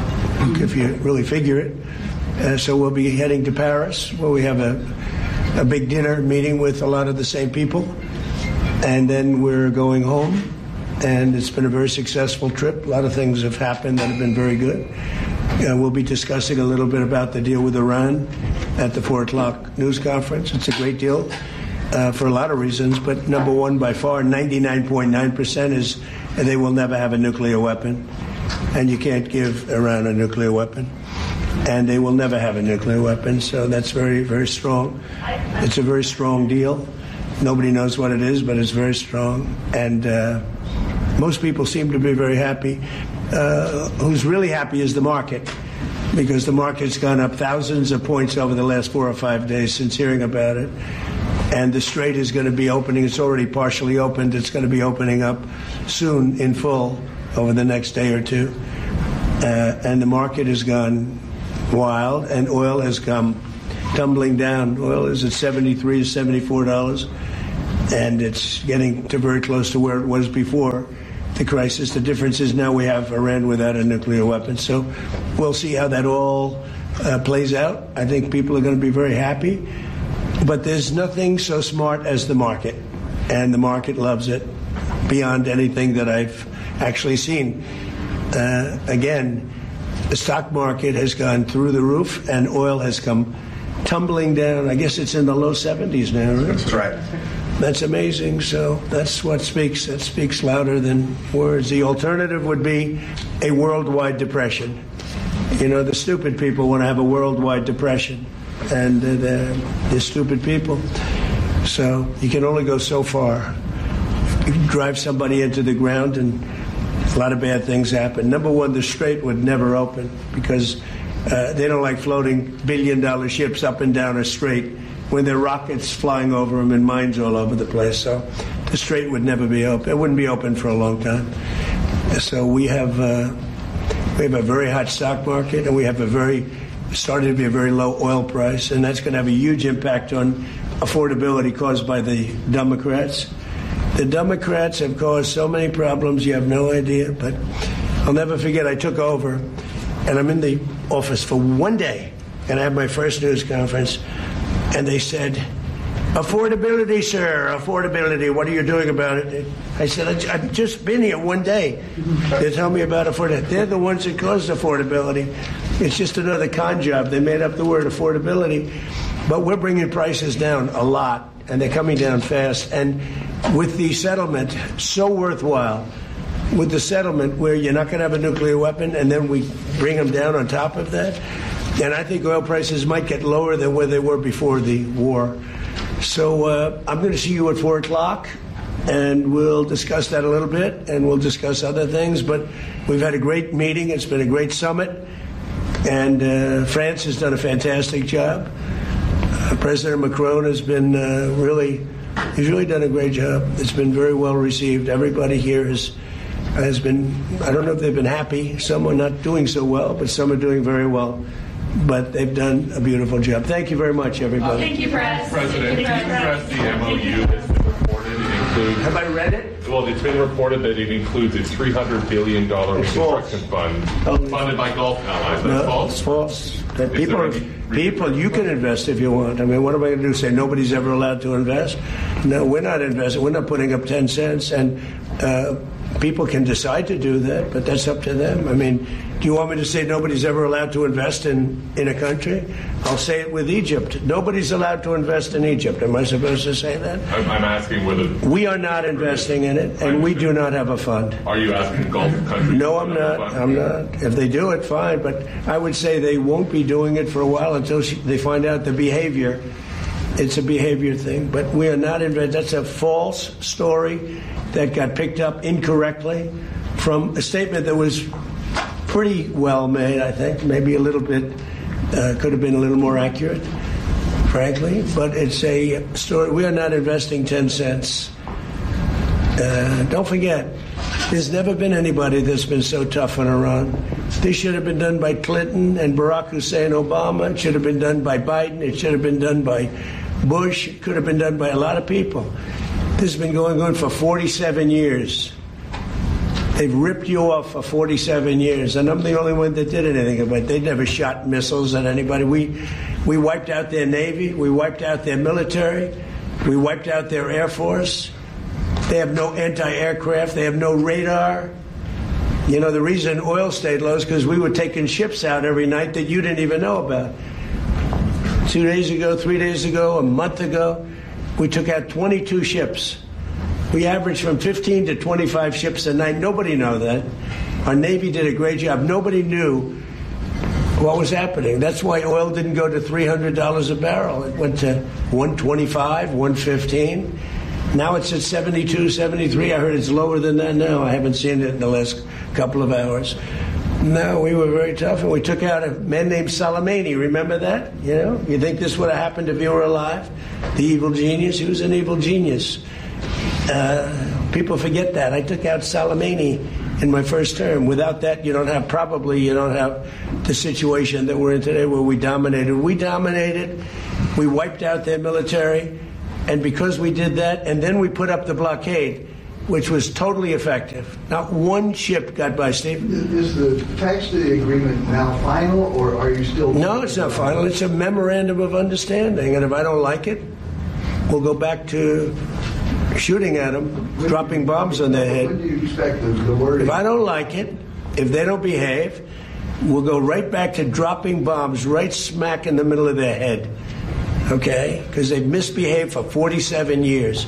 if you really figure it. Uh, so we'll be heading to Paris, where we have a, a big dinner meeting with a lot of the same people. And then we're going home. And it's been a very successful trip. A lot of things have happened that have been very good. Uh, we'll be discussing a little bit about the deal with Iran at the four o'clock news conference. It's a great deal uh, for a lot of reasons, but number one, by far, ninety-nine point nine percent is they will never have a nuclear weapon, and you can't give Iran a nuclear weapon, and they will never have a nuclear weapon, so that's very, very strong. It's a very strong deal. Nobody knows what it is, but it's very strong, and uh, most people seem to be very happy. Uh, who's really happy is the market, because the market's gone up thousands of points over the last four or five days since hearing about it. And the Strait is going to be opening. It's already partially opened. It's going to be opening up soon in full over the next day or two. Uh, and the market has gone wild, and oil has come tumbling down. Oil is at seventy-three to seventy-four dollars, and it's getting to very close to where it was before the crisis. The difference is now we have Iran without a nuclear weapon. So we'll see how that all uh, plays out. I think people are going to be very happy. But there's nothing so smart as the market. And the market loves it beyond anything that I've actually seen. Uh, again, the stock market has gone through the roof, and oil has come tumbling down. I guess it's in the low seventies now, right? That's right. That's amazing. So that's what speaks. That speaks louder than words. The alternative would be a worldwide depression. You know, the stupid people want to have a worldwide depression, and uh, they're, they're stupid people. So you can only go so far. You can drive somebody into the ground, and a lot of bad things happen. Number one, the Strait would never open because uh, they don't like floating billion-dollar ships up and down a strait when there are rockets flying over them and mines all over the place. So the Strait would never be open. It wouldn't be open for a long time. So we have uh, we have a very hot stock market, and we have a very started to be a very low oil price, and that's going to have a huge impact on affordability caused by the Democrats. The Democrats have caused so many problems, you have no idea. But I'll never forget, I took over, and I'm in the office for one day, and I had my first news conference, and they said, affordability, sir, affordability, what are you doing about it? I said, I've just been here one day. They tell me about affordability. They're the ones that caused affordability. It's just another con job. They made up the word affordability. But we're bringing prices down a lot, and they're coming down fast. And with the settlement, so worthwhile, with the settlement where you're not going to have a nuclear weapon, and then we bring them down on top of that, and I think oil prices might get lower than where they were before the war. So uh, I'm going to see you at four o'clock, and we'll discuss that a little bit, and we'll discuss other things. But we've had a great meeting. It's been a great summit, and uh, France has done a fantastic job. Uh, President Macron has been uh, really, he's really done a great job. It's been very well received. Everybody here has, has been, I don't know if they've been happy. Some are not doing so well, but some are doing very well. But they've done a beautiful job. Thank you very much, everybody. Thank you, Press. President, can you press the M O U that's been reported? It includes. Have I read it? Well, it's been reported that it includes a three hundred billion dollars reconstruction fund funded by Gulf allies. That's No, false? it's false. That people, people, you can invest if you want. I mean, what am I going to do? Say nobody's ever allowed to invest? No, we're not investing. We're not putting up ten cents, and uh, people can decide to do that, but that's up to them. I mean, do you want me to say nobody's ever allowed to invest in, in a country? I'll say it with Egypt. Nobody's allowed to invest in Egypt. Am I supposed to say that? I'm, I'm asking whether... We are not investing in it, and we do not have a fund. Are you asking Gulf countries? No, I'm not. I'm not. If they do it, fine. But I would say they won't be doing it for a while until she, they find out the behavior It's a behavior thing, but we are not in. That's a false story that got picked up incorrectly from a statement that was pretty well made, I think, maybe a little bit, uh, could have been a little more accurate, frankly, but it's a story. We are not investing ten cents. Uh, don't forget, there's never been anybody that's been so tough on Iran. This should have been done by Clinton and Barack Hussein Obama. It should have been done by Biden. It should have been done by Bush. It could have been done by a lot of people. This has been going on for forty-seven years. They've ripped you off for forty-seven years, and I'm the only one that did anything about it. They never shot missiles at anybody. We, we wiped out their Navy. We wiped out their military. We wiped out their Air Force. They have no anti-aircraft. They have no radar. You know, the reason oil stayed low is because we were taking ships out every night that you didn't even know about. Two days ago, three days ago, a month ago, we took out twenty-two ships. We averaged from fifteen to twenty-five ships a night. Nobody knew that. Our Navy did a great job. Nobody knew what was happening. That's why oil didn't go to three hundred dollars a barrel. It went to one twenty-five, one fifteen. Now it's at seventy-two, seventy-three. I heard it's lower than that now. I haven't seen it in the last couple of hours. No, we were very tough, and we took out a man named Soleimani. Remember that? You know, you think this would have happened if you were alive? The evil genius? He was an evil genius. Uh, people forget that. I took out Soleimani in my first term. Without that, you don't have, probably, you don't have the situation that we're in today where we dominated. We dominated. We wiped out their military. And because we did that, and then we put up the blockade, which was totally effective. Not one ship got by, Steve. Is the text of the agreement now final, or are you still... No, it's not final. It's a memorandum of understanding. And if I don't like it, we'll go back to shooting at them, when dropping bombs on their head. When do you expect the, the word? If I don't like it, if they don't behave, we'll go right back to dropping bombs right smack in the middle of their head. Okay? Because they've misbehaved for forty-seven years.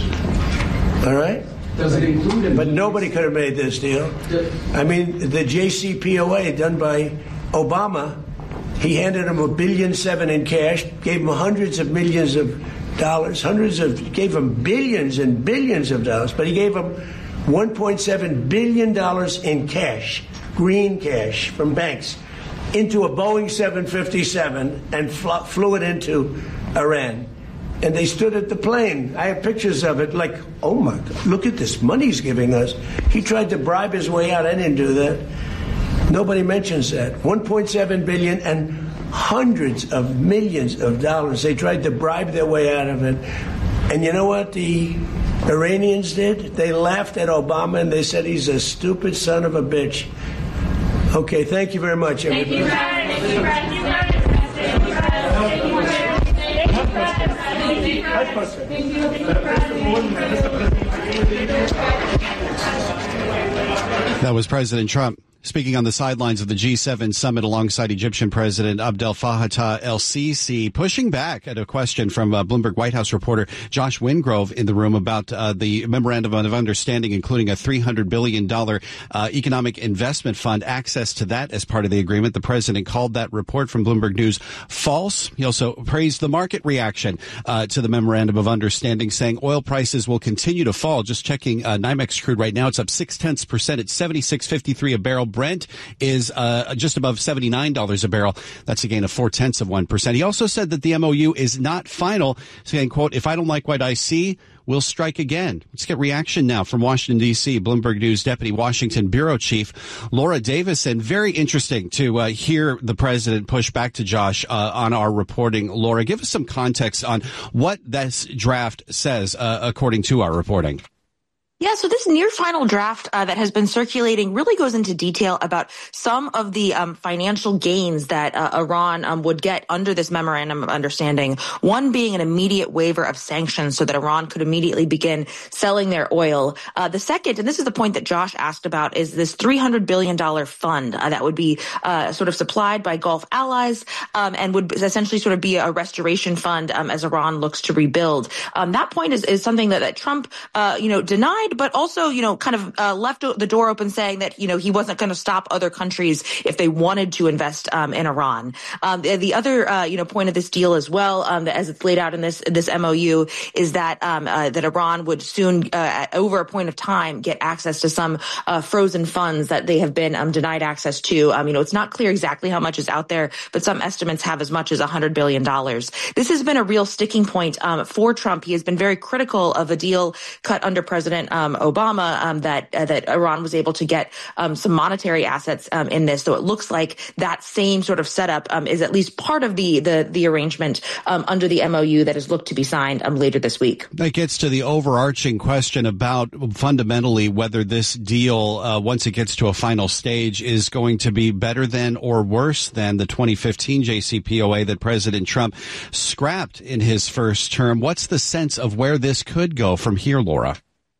All right? Does it include... But nobody could have made this deal. I mean, the J C P O A done by Obama, he handed him a billion seven in cash, gave him hundreds of millions of dollars, hundreds of, gave him billions and billions of dollars, but he gave him one point seven billion dollars in cash, green cash from banks, into a Boeing seven fifty-seven and fl- flew it into Iran. And they stood at the plane. I have pictures of it, like, oh my God, look at this money he's giving us. He tried to bribe his way out. I didn't do that. Nobody mentions that. one point seven billion dollars and hundreds of millions of dollars. They tried to bribe their way out of it. And you know what the Iranians did? They laughed at Obama and they said he's a stupid son of a bitch. Okay, thank you very much, everybody. Thank you, Brad. Thank you, Brad. Thank you, Brad. Thank you, Brad. Thank you, Brad. Thank you, Brad. Thank you, Brad. That was President Trump speaking on the sidelines of the G seven summit alongside Egyptian President Abdel Fattah el-Sisi, pushing back at a question from uh, Bloomberg White House reporter Josh Wingrove in the room about uh, the memorandum of understanding, including a three hundred billion dollars uh, economic investment fund, access to that as part of the agreement. The president called that report from Bloomberg News false. He also praised the market reaction uh, to the memorandum of understanding, saying oil prices will continue to fall. Just checking uh, NYMEX crude right now, it's up six tenths percent. It's seventy-six fifty-three a barrel. Brent is uh, just above seventy-nine dollars a barrel. That's a gain of four tenths of one percent. He also said that the M O U is not final, saying, quote, if I don't like what I see, we'll strike again. Let's get reaction now from Washington, D C. Bloomberg News Deputy Washington Bureau Chief Laura Davison. Very interesting to uh, hear the president push back to Josh uh, on our reporting. Laura, give us some context on what this draft says, uh, according to our reporting. Yeah, so this near final draft uh, that has been circulating really goes into detail about some of the um, financial gains that uh, Iran um, would get under this memorandum of understanding, one being an immediate waiver of sanctions so that Iran could immediately begin selling their oil. Uh, the second, and this is the point that Josh asked about, is this three hundred billion dollars fund uh, that would be uh, sort of supplied by Gulf allies um, and would essentially sort of be a restoration fund um, as Iran looks to rebuild. Um, that point is, is something that, that Trump, uh, you know, denied denied, but also, you know, kind of uh, left the door open saying that, you know, he wasn't going to stop other countries if they wanted to invest um, in Iran. Um, the, the other, uh, you know, point of this deal as well, um, as it's laid out in this this M O U, is that um, uh, that Iran would soon, uh, over a point of time, get access to some uh, frozen funds that they have been um, denied access to. Um, you know, it's not clear exactly how much is out there, but some estimates have as much as one hundred billion dollars. This has been a real sticking point um, for Trump. He has been very critical of a deal cut under President um, Obama um, that uh, that Iran was able to get um, some monetary assets um, in this. So it looks like that same sort of setup um, is at least part of the the, the arrangement um, under the M O U that is looked to be signed um, later this week. That gets to the overarching question about fundamentally whether this deal, uh, once it gets to a final stage, is going to be better than or worse than the twenty fifteen J C P O A that President Trump scrapped in his first term. What's the sense of where this could go from here, Laura?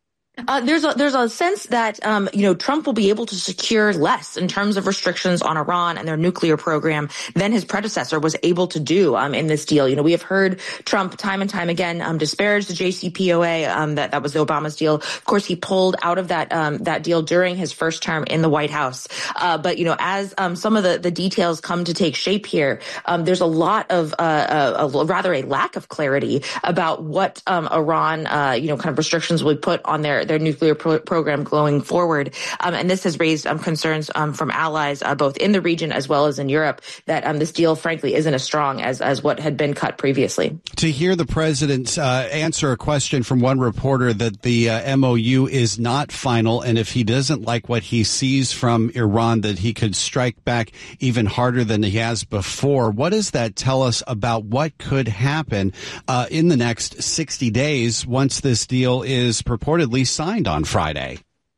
Uh, there's a there's a sense that um, you know Trump will be able to secure less in terms of restrictions on Iran and their nuclear program than his predecessor was able to do um, in this deal. You know, we have heard Trump time and time again um, disparage the J C P O A. Um, that that was Obama's deal. Of course, he pulled out of that um, that deal during his first term in the White House. Uh, but you know, as um, some of the, the details come to take shape here, um, there's a lot of uh, a, a, rather a lack of clarity about what um, Iran uh, you know kind of restrictions would put on their their nuclear pro- program going forward. Um, and this has raised um, concerns um, from allies uh, both in the region as well as in Europe that um, this deal, frankly, isn't as strong as, as what had been cut previously. To hear the president uh, answer a question from one reporter that the uh, M O U is not final, and if he doesn't like what he sees from Iran, that he could strike back even harder than he has before. What does that tell us about what could happen uh, in the next sixty days once this deal is purportedly signed on Friday?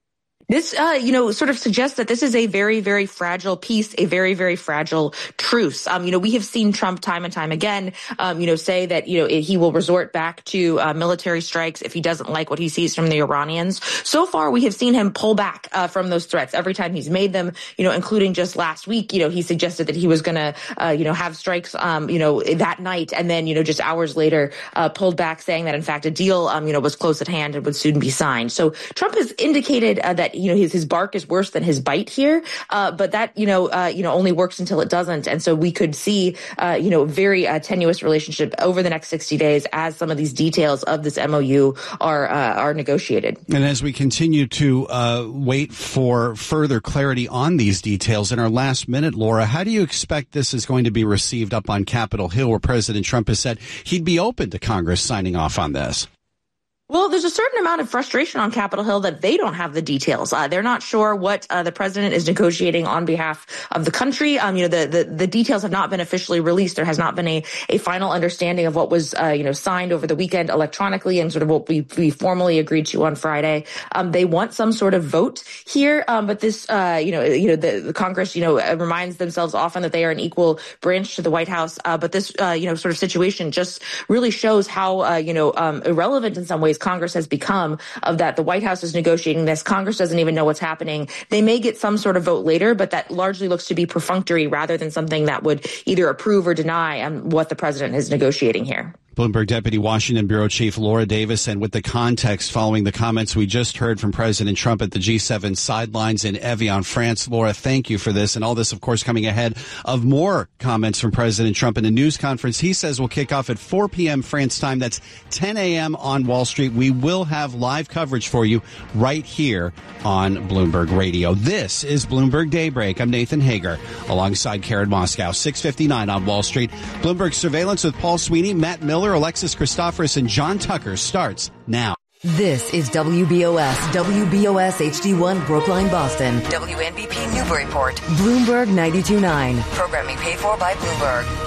This, uh, you know, sort of suggests that this is a very, very fragile peace, a very, very fragile truce. Um, you know, we have seen Trump time and time again, um, you know, say that, you know, he will resort back to uh, military strikes if he doesn't like what he sees from the Iranians. So far, we have seen him pull back uh, from those threats every time he's made them, you know, including just last week. You know, he suggested that he was going to, uh, you know, have strikes, um, you know, that night. And then, you know, just hours later, uh, pulled back, saying that, in fact, a deal, um, you know, was close at hand and would soon be signed. So Trump has indicated uh, that, you know, his, his bark is worse than his bite here. Uh, but that, you know, uh, you know, only works until it doesn't. And so we could see, uh, you know, very uh, tenuous relationship over the next sixty days as some of these details of this M O U are, uh, are negotiated. And as we continue to uh, wait for further clarity on these details, in our last minute, Laura, how do you expect this is going to be received up on Capitol Hill, where President Trump has said he'd be open to Congress signing off on this? Well, there's a certain amount of frustration on Capitol Hill that they don't have the details. Uh, they're not sure what uh, the president is negotiating on behalf of the country. Um, you know, the, the, the details have not been officially released. There has not been a, a final understanding of what was, uh, you know, signed over the weekend electronically and sort of what we, we formally agreed to on Friday. Um, they want some sort of vote here. Um, but this, uh, you know, you know, the, the Congress, you know, reminds themselves often that they are an equal branch to the White House. Uh, but this, uh, you know, sort of situation just really shows how, uh, you know, um, irrelevant in some ways Congress has become, of that the White House is negotiating this. Congress doesn't even know what's happening. They may get some sort of vote later, but that largely looks to be perfunctory rather than something that would either approve or deny um, what the president is negotiating here. Bloomberg Deputy Washington Bureau Chief Laura Davis, and with the context following the comments we just heard from President Trump at the G seven sidelines in Evian, France. Laura, thank you for this. And all this, of course, coming ahead of more comments from President Trump in a news conference he says will kick off at four p.m. France time. That's ten a.m. on Wall Street. We will have live coverage for you right here on Bloomberg Radio. This is Bloomberg Daybreak. I'm Nathan Hager alongside Karen Moscow, six fifty-nine on Wall Street. Bloomberg Surveillance with Paul Sweeney, Matt Miller, Alexis Christoforous, and John Tucker starts now. This is W B O S, W B O S H D one Brookline, Boston. W N B P Newburyport. Bloomberg ninety-two point nine. Programming paid for by Bloomberg.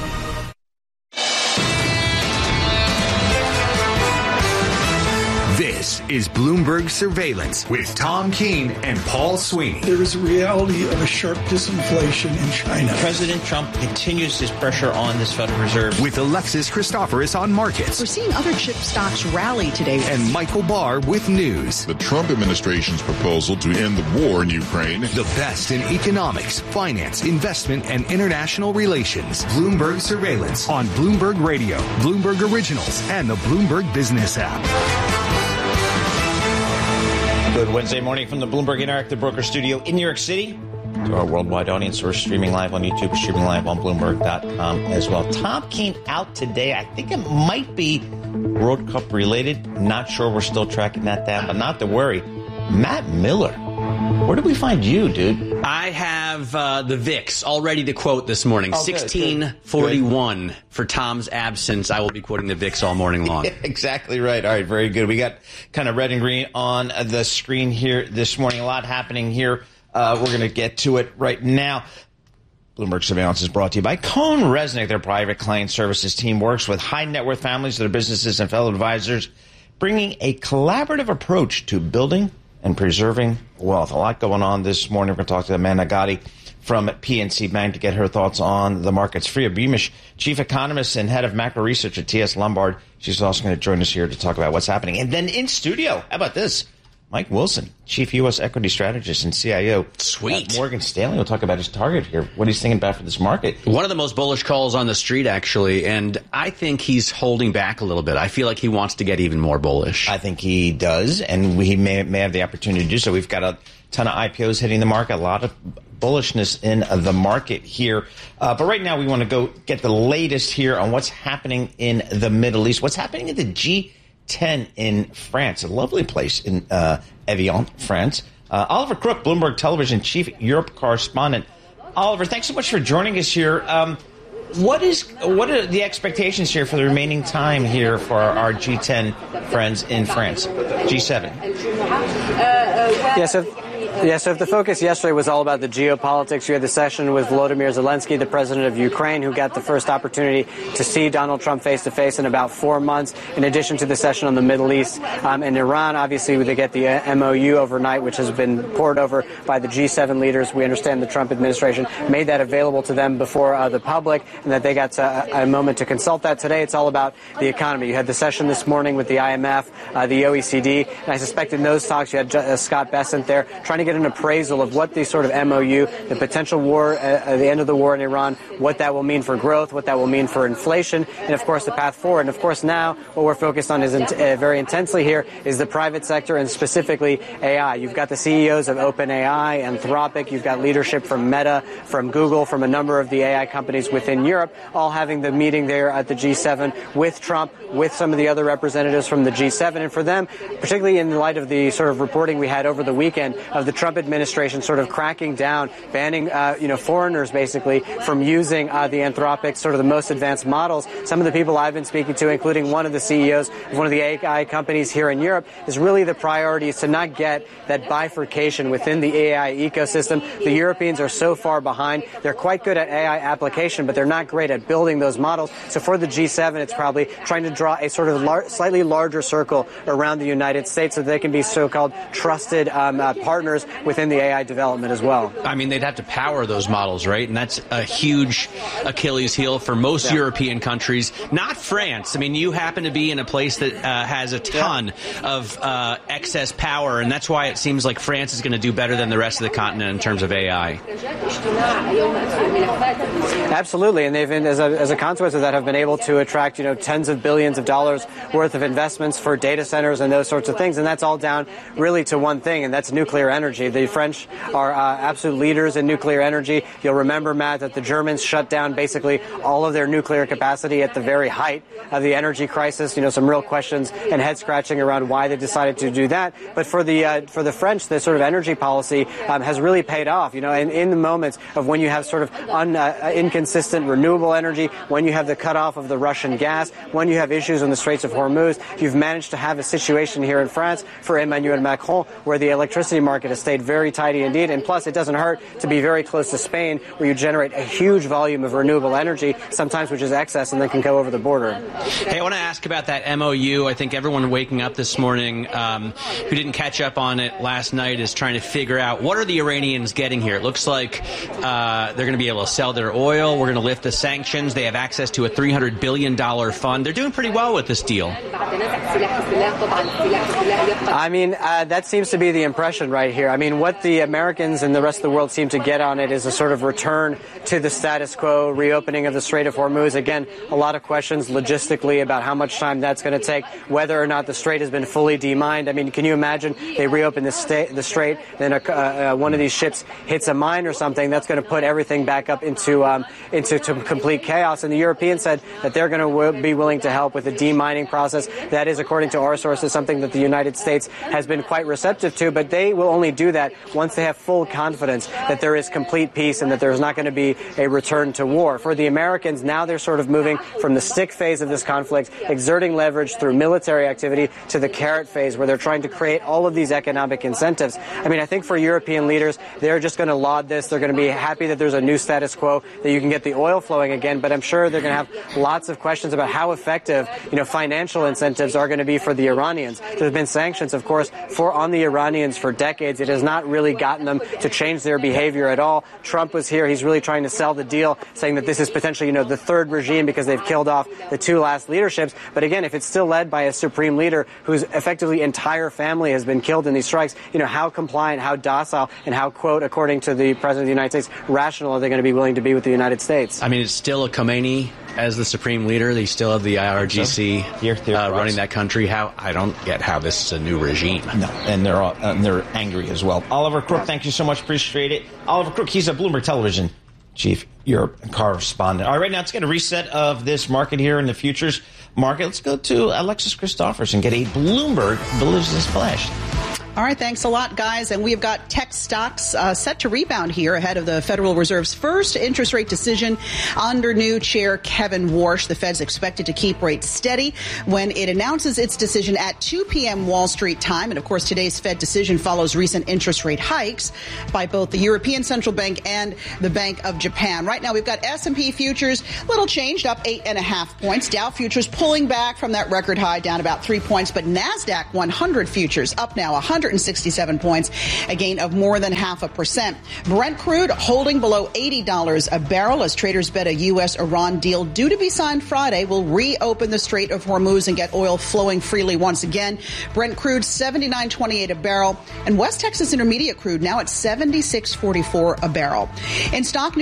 This is Bloomberg Surveillance with Tom Keene and Paul Sweeney. There is a reality of a sharp disinflation in China. President Trump continues his pressure on this Federal Reserve. With Alexis Christoforous on markets. We're seeing other chip stocks rally today. And Michael Barr with news. The Trump administration's proposal to end the war in Ukraine. The best in economics, finance, investment, and international relations. Bloomberg Surveillance on Bloomberg Radio, Bloomberg Originals, and the Bloomberg Business app. Good Wednesday morning from the Bloomberg Interactive Broker Studio in New York City. To our worldwide audience, we're streaming live on YouTube, streaming live on Bloomberg dot com as well. Tom Keene out today. I think it might be World Cup related. Not sure. We're still tracking that down, but not to worry. Matt Miller, where did we find you, dude? I have uh, the V I X all ready to quote this morning. Oh, good, sixteen forty-one good. For Tom's absence. I will be quoting the V I X all morning long. Exactly right. All right, very good. We got kind of red and green on the screen here this morning. A lot happening here. Uh, we're going to get to it right now. Bloomberg Surveillance is brought to you by Cohn Resnick. Their private client services team works with high net worth families, their businesses, and fellow advisors, bringing a collaborative approach to building and preserving wealth. A lot going on this morning. We're going to talk to Amanda Gotti from P N C Bank to get her thoughts on the markets. Freya Beamish, chief economist and head of macro research at T S Lombard. She's also going to join us here to talk about what's happening. And then in studio, how about this? Mike Wilson, chief U S equity strategist and C I O. Sweet. At Morgan Stanley. We'll talk about his target here. What he's thinking about for this market. One of the most bullish calls on the street, actually, and I think he's holding back a little bit. I feel like he wants to get even more bullish. I think he does, and we may, may have the opportunity to do so. We've got a ton of I P Os hitting the market, a lot of bullishness in the market here. Uh, but right now we want to go get the latest here on what's happening in the Middle East, what's happening in the G ten in France, a lovely place in uh, Evian, France. Uh, Oliver Crook, Bloomberg Television chief Europe correspondent. Oliver, thanks so much for joining us here. Um, what is what are the expectations here for the remaining time here for our G ten friends in France, G seven? Yes, yeah, so Yeah, so if the focus yesterday was all about the geopolitics, you had the session with Volodymyr Zelensky, the president of Ukraine, who got the first opportunity to see Donald Trump face-to-face in about four months, in addition to the session on the Middle East um, and Iran. Obviously, they get the M O U overnight, which has been poured over by the G seven leaders. We understand the Trump administration made that available to them before uh, the public, and that they got a, a moment to consult that. Today, it's all about the economy. You had the session this morning with the I M F, uh, the O E C D, and I suspect in those talks you had uh, Scott Bessent there trying to get an appraisal of what the sort of M O U, the potential war, uh, the end of the war in Iran, what that will mean for growth, what that will mean for inflation, and of course the path forward. And of course now what we're focused on is in, uh, very intensely here is the private sector and specifically A I. You've got the C E Os of OpenAI, Anthropic, you've got leadership from Meta, from Google, from a number of the A I companies within Europe, all having the meeting there at the G seven with Trump, with some of the other representatives from the G seven. And for them, particularly in light of the sort of reporting we had over the weekend of the Trump administration sort of cracking down, banning, uh, you know, foreigners basically from using uh, the Anthropic, sort of the most advanced models. Some of the people I've been speaking to, including one of the C E Os of one of the A I companies here in Europe, is really the priority is to not get that bifurcation within the A I ecosystem. The Europeans are so far behind. They're quite good at A I application, but they're not great at building those models. So for the G seven, it's probably trying to draw a sort of lar- slightly larger circle around the United States so they can be so-called trusted um, uh, partners within the A I development as well. I mean, they'd have to power those models, right? And that's a huge Achilles heel for most yeah. European countries, not France. I mean, you happen to be in a place that uh, has a ton yeah. of uh, excess power, and that's why it seems like France is going to do better than the rest of the continent in terms of A I. Absolutely, and they've been, as a, as a consequence of that, have been able to attract, you know, tens of billions of dollars worth of investments for data centers and those sorts of things, and that's all down really to one thing, and that's nuclear energy. The French are uh, absolute leaders in nuclear energy. You'll remember, Matt, that the Germans shut down basically all of their nuclear capacity at the very height of the energy crisis. You know, some real questions and head scratching around why they decided to do that. But for the uh, for the French, the sort of energy policy um, has really paid off. You know, and in the moments of when you have sort of un, uh, inconsistent renewable energy, when you have the cutoff of the Russian gas, when you have issues in the Straits of Hormuz, you've managed to have a situation here in France for Emmanuel Macron where the electricity market has stayed very tidy indeed. And plus, it doesn't hurt to be very close to Spain, where you generate a huge volume of renewable energy, sometimes which is excess, and then can go over the border. Hey, I want to ask about that M O U. I think everyone waking up this morning um, who didn't catch up on it last night is trying to figure out what are the Iranians getting here. It looks like uh, they're going to be able to sell their oil. We're going to lift the sanctions. They have access to a three hundred billion dollars fund. They're doing pretty well with this deal. I mean, uh, that seems to be the impression right here. here. I mean, what the Americans and the rest of the world seem to get on it is a sort of return to the status quo, reopening of the Strait of Hormuz. Again, a lot of questions logistically about how much time that's going to take, whether or not the strait has been fully demined. I mean, can you imagine they reopen the, sta- the strait, then a, uh, uh, one of these ships hits a mine or something? That's going to put everything back up into um, into to complete chaos. And the Europeans said that they're going to w- be willing to help with the demining process. That is, according to our sources, something that the United States has been quite receptive to, but they will only do that once they have full confidence that there is complete peace and that there's not going to be a return to war. For the Americans, now they're sort of moving from the stick phase of this conflict, exerting leverage through military activity, to the carrot phase, where they're trying to create all of these economic incentives. I mean, I think for European leaders, they're just going to laud this. They're going to be happy that there's a new status quo, that you can get the oil flowing again, but I'm sure they're going to have lots of questions about how effective, you know, financial incentives are going to be for the Iranians. There's been sanctions, of course, for on the Iranians for decades. It has not really gotten them to change their behavior at all. Trump was here. He's really trying to sell the deal, saying that this is potentially, you know, the third regime because they've killed off the two last leaderships. But again, if it's still led by a supreme leader whose effectively entire family has been killed in these strikes, you know, how compliant, how docile, and how, quote, according to the President of the United States, rational are they going to be willing to be with the United States? I mean, it's still a Khomeini as the supreme leader. They still have the I R G C uh, running that country. How I don't get how this is a new regime. No, and they're all, uh, they're angry as well. Oliver Crook, thank you so much. Appreciate it. Oliver Crook, he's a Bloomberg Television chief Europe correspondent. All right, right now let's get a reset of this market here in the futures market. Let's go to Alexis Christophers and get a Bloomberg Business Flash. All right, thanks a lot, guys. And we have got tech stocks uh, set to rebound here ahead of the Federal Reserve's first interest rate decision under new chair Kevin Warsh. The Fed's expected to keep rates steady when it announces its decision at two p.m. Wall Street time. And, of course, today's Fed decision follows recent interest rate hikes by both the European Central Bank and the Bank of Japan. Right now, we've got S and P futures little changed, up eight and a half points. Dow futures pulling back from that record high, down about three points. But NASDAQ one hundred futures up now one hundred sixty-seven points, a gain of more than half a percent. Brent crude holding below eighty dollars a barrel as traders bet a U S Iran deal due to be signed Friday will reopen the Strait of Hormuz and get oil flowing freely once again. Brent crude seventy-nine twenty-eight a barrel, and West Texas Intermediate crude now at seventy-six forty-four a barrel. In stock